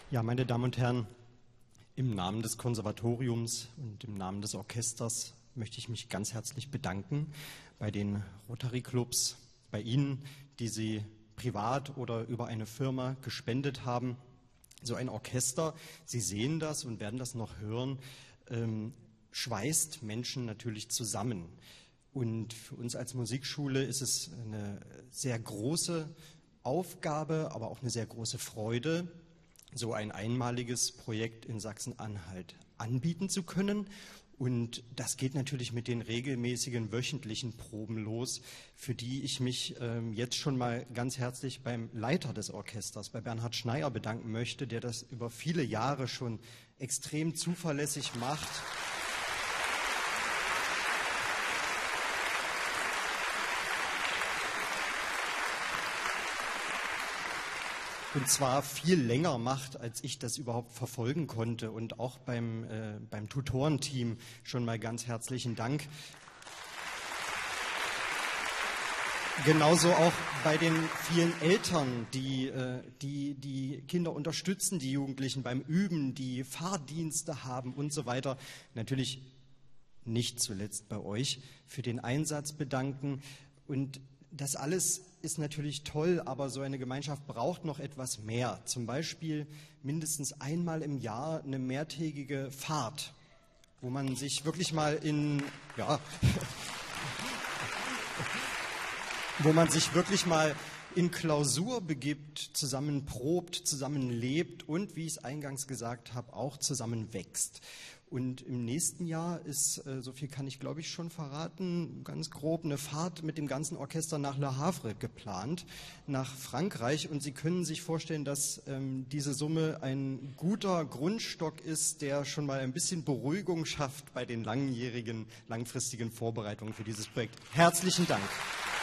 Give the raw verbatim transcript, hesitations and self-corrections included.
Ja, meine Damen und Herren, im Namen des Konservatoriums und im Namen des Orchesters möchte ich mich ganz herzlich bedanken bei den Rotary Clubs, bei Ihnen, die Sie privat oder über eine Firma gespendet haben. So ein Orchester, Sie sehen das und werden das noch hören, ähm, schweißt Menschen natürlich zusammen. Und für uns als Musikschule ist es eine sehr große Aufgabe, aber auch eine sehr große Freude, so ein einmaliges Projekt in Sachsen-Anhalt anbieten zu können. Und das geht natürlich mit den regelmäßigen wöchentlichen Proben los, für die ich mich ähm, jetzt schon mal ganz herzlich beim Leiter des Orchesters, bei Bernhard Schneier, bedanken möchte, der das über viele Jahre schon extrem zuverlässig macht. Und zwar viel länger macht, als ich das überhaupt verfolgen konnte. Und auch beim, äh, beim Tutorenteam schon mal ganz herzlichen Dank. Genauso auch bei den vielen Eltern, die, äh, die die Kinder unterstützen, die Jugendlichen beim Üben, die Fahrdienste haben und so weiter. Natürlich nicht zuletzt bei euch für den Einsatz bedanken. Und das alles ist natürlich toll, aber so eine Gemeinschaft braucht noch etwas mehr. Zum Beispiel mindestens einmal im Jahr eine mehrtägige Fahrt, wo man sich wirklich mal in, ja, wo man sich wirklich mal in Klausur begibt, zusammen probt, zusammen lebt und, wie ich es eingangs gesagt habe, auch zusammen wächst. Und im nächsten Jahr ist, so viel kann ich glaube ich schon verraten, ganz grob eine Fahrt mit dem ganzen Orchester nach Le Havre geplant, nach Frankreich. Und Sie können sich vorstellen, dass ähm, diese Summe ein guter Grundstock ist, der schon mal ein bisschen Beruhigung schafft bei den langjährigen, langfristigen Vorbereitungen für dieses Projekt. Herzlichen Dank.